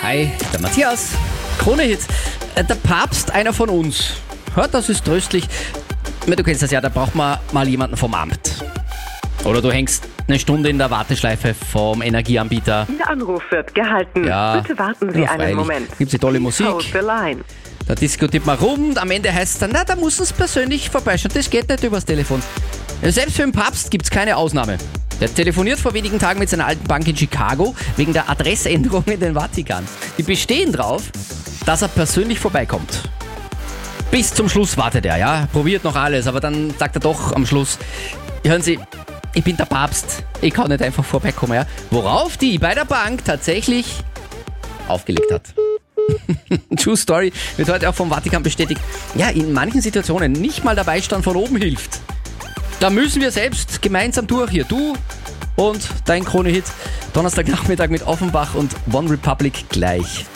Hi, der Matthias. Krone-Hit. Der Papst, einer von uns. Ja, das ist tröstlich. Du kennst das ja, da braucht man mal jemanden vom Amt. Oder du hängst eine Stunde in der Warteschleife vom Energieanbieter. Der Anruf wird gehalten. Ja, Bitte warten Sie einen Moment. Gibt's die tolle Musik. Hold the line. Da diskutiert man rum und am Ende heißt es dann, na, da muss es persönlich vorbeischauen. Das geht nicht übers Telefon. Selbst für den Papst gibt's keine Ausnahme. Der telefoniert vor wenigen Tagen mit seiner alten Bank in Chicago wegen der Adressänderung in den Vatikan. Die bestehen drauf, dass er persönlich vorbeikommt. Bis zum Schluss wartet er, ja, probiert noch alles, aber dann sagt er doch am Schluss, hören Sie, ich bin der Papst, ich kann nicht einfach vorbeikommen, ja. Worauf die bei der Bank tatsächlich aufgelegt hat. True Story, wird heute auch vom Vatikan bestätigt. Ja, in manchen Situationen nicht mal der Beistand von oben hilft. Da müssen wir selbst gemeinsam durch hier. Du und dein Krone-Hit. Donnerstagnachmittag mit Offenbach und One Republic gleich.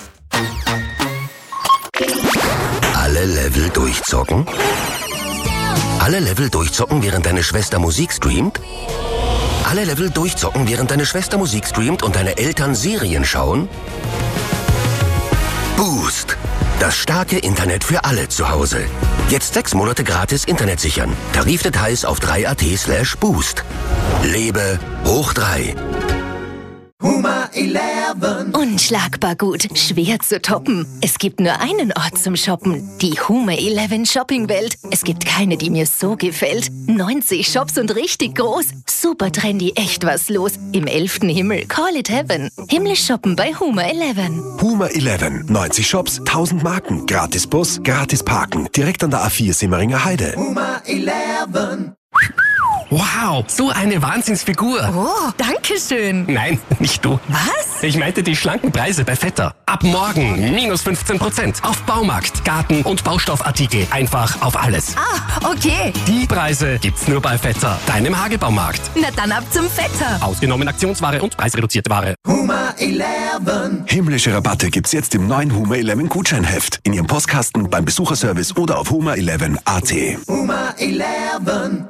Alle Level durchzocken? Alle Level durchzocken, während deine Schwester Musik streamt? Alle Level durchzocken, während deine Schwester Musik streamt und deine Eltern Serien schauen? Boost. Das starke Internet für alle zu Hause. Jetzt 6 Monate gratis Internet sichern. Tarifdetails auf 3at/boost. Lebe hoch 3. Huma 11. Unschlagbar gut, schwer zu toppen. Es gibt nur einen Ort zum Shoppen, die Huma 11 Shoppingwelt. Es gibt keine, die mir so gefällt. 90 Shops und richtig groß. Super trendy, echt was los. Im 11. Himmel, call it heaven. Himmlisch shoppen bei Huma 11. Huma 11. 90 Shops, 1000 Marken. Gratis Bus, gratis Parken. Direkt an der A4 Simmeringer Heide. Huma 11. Wow, so eine Wahnsinnsfigur. Oh, danke schön. Nein, nicht du. Was? Ich meinte die schlanken Preise bei Vetter. Ab morgen minus 15% auf Baumarkt, Garten- und Baustoffartikel. Einfach auf alles. Ah, okay. Die Preise gibt's nur bei Vetter, deinem Hagebaumarkt. Na dann ab zum Vetter. Ausgenommen Aktionsware und preisreduzierte Ware. Huma 11. Himmlische Rabatte gibt's jetzt im neuen Huma 11 Gutscheinheft. In Ihrem Postkasten, beim Besucherservice oder auf huma11.at. Huma 11.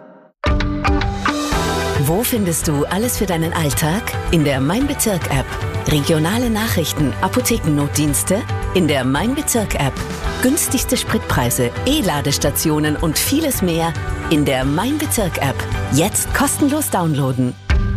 Wo findest du alles für deinen Alltag? In der Mein Bezirk-App. Regionale Nachrichten, Apothekennotdienste? In der Mein Bezirk-App. Günstigste Spritpreise, E-Ladestationen und vieles mehr in der Mein Bezirk-App. Jetzt kostenlos downloaden.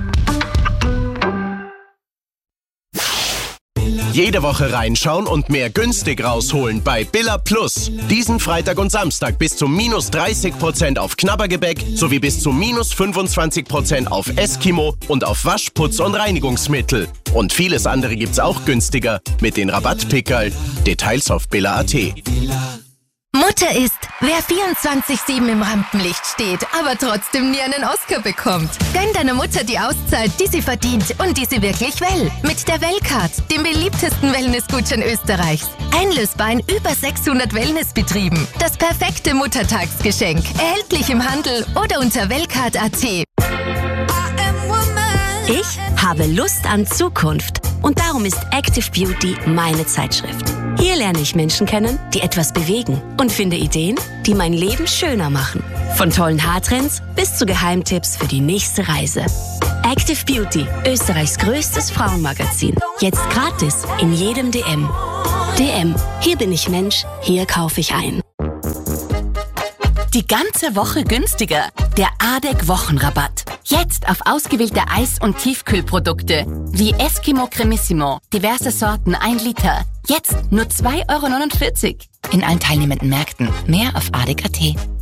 Jede Woche reinschauen und mehr günstig rausholen bei Billa Plus. Diesen Freitag und Samstag bis zu minus 30% auf Knabbergebäck sowie bis zu minus 25% auf Eskimo und auf Waschputz und Reinigungsmittel. Und vieles andere gibt's auch günstiger mit den Rabattpickerl. Details auf Billa.at. Mutter ist, wer 24/7 im Rampenlicht steht, aber trotzdem nie einen Oscar bekommt. Gönn deiner Mutter die Auszeit, die sie verdient und die sie wirklich will. Mit der Wellcard, dem beliebtesten Wellnessgutschein Österreichs. Einlösbar in über 600 Wellnessbetrieben. Das perfekte Muttertagsgeschenk. Erhältlich im Handel oder unter wellcard.at. Ich habe Lust an Zukunft und darum ist Active Beauty meine Zeitschrift. Hier lerne ich Menschen kennen, die etwas bewegen und finde Ideen, die mein Leben schöner machen. Von tollen Haartrends bis zu Geheimtipps für die nächste Reise. Active Beauty, Österreichs größtes Frauenmagazin. Jetzt gratis in jedem DM. DM, hier bin ich Mensch, hier kaufe ich ein. Die ganze Woche günstiger. Der ADEC Wochenrabatt. Jetzt auf ausgewählte Eis- und Tiefkühlprodukte wie Eskimo Cremissimo, diverse Sorten 1 Liter. Jetzt nur 2,49 € in allen teilnehmenden Märkten. Mehr auf ADEC.at.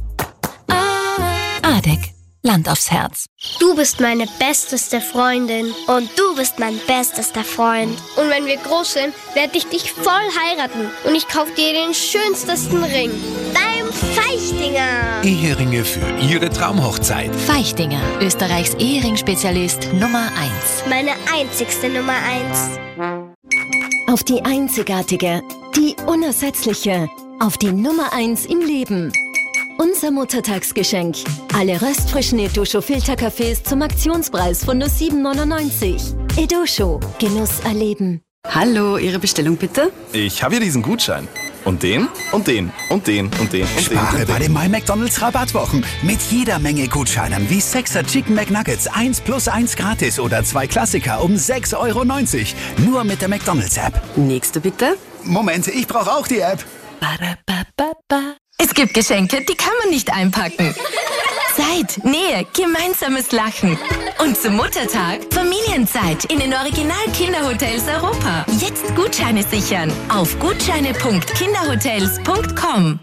ADEC. Land aufs Herz. Du bist meine besteste Freundin und du bist mein bestester Freund. Und wenn wir groß sind, werde ich dich voll heiraten und ich kaufe dir den schönsten Ring. Dein Feichtinger. Eheringe für Ihre Traumhochzeit. Feichtinger, Österreichs Ehering-Spezialist Nummer 1. Meine einzigste Nummer 1. Auf die einzigartige, die unersetzliche, auf die Nummer 1 im Leben. Unser Muttertagsgeschenk. Alle röstfrischen Edusho Filterkaffees zum Aktionspreis von nur 7,99 €. Edusho. Genuss erleben. Hallo, Ihre Bestellung bitte? Ich habe hier diesen Gutschein. Und den und den und den und den und Spare den. bei den My McDonald's Rabattwochen. Mit jeder Menge Gutscheinen wie 6er Chicken McNuggets 1+1 gratis oder 2 Klassiker um 6,90 €. Nur mit der McDonald's App. Nächste bitte. Moment, ich brauche auch die App. Es gibt Geschenke, die kann man nicht einpacken. Zeit, Nähe, gemeinsames Lachen. Und zum Muttertag Familienzeit in den Original-Kinderhotels Europa. Jetzt Gutscheine sichern auf gutscheine.kinderhotels.com.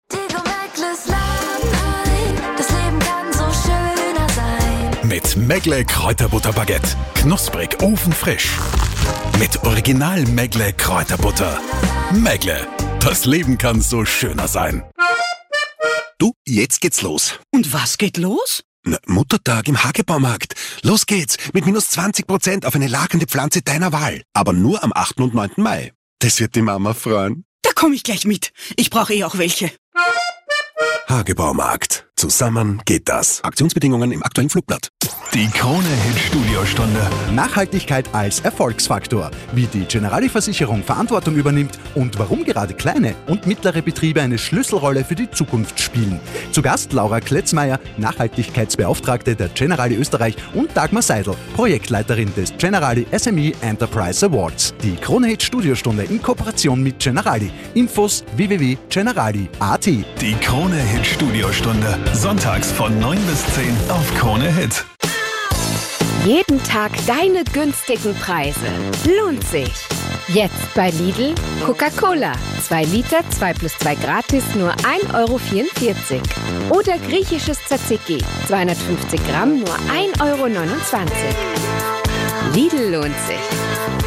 Mit Megle Kräuterbutterbaguette. Knusprig, ofenfrisch. Mit Original Megle Kräuterbutter. Megle. Das Leben kann so schöner sein. Du, jetzt geht's los. Und was geht los? Na, Muttertag im Hagebaumarkt. Los geht's. Mit minus 20% auf eine lagernde Pflanze deiner Wahl. Aber nur am 8. und 9. Mai. Das wird die Mama freuen. Da komme ich gleich mit. Ich brauche auch welche. Hagebaumarkt. Zusammen geht das. Aktionsbedingungen im aktuellen Flugblatt. Die Krone-Hit-Studiostunde. Nachhaltigkeit als Erfolgsfaktor. Wie die Generali-Versicherung Verantwortung übernimmt und warum gerade kleine und mittlere Betriebe eine Schlüsselrolle für die Zukunft spielen. Zu Gast Laura Kletzmeier, Nachhaltigkeitsbeauftragte der Generali Österreich, und Dagmar Seidel, Projektleiterin des Generali SME Enterprise Awards. Die Krone-Hit-Studiostunde in Kooperation mit Generali. Infos www.generali.at. Die Krone-Hit-Studiostunde. Sonntags von 9 bis 10 auf Krone Hit. Jeden Tag deine günstigen Preise. Lohnt sich. Jetzt bei Lidl Coca-Cola. 2 Liter, 2+2 gratis, nur 1,44 €. Oder griechisches Tzatziki. 250 Gramm, nur 1,29 €. Lidl lohnt sich.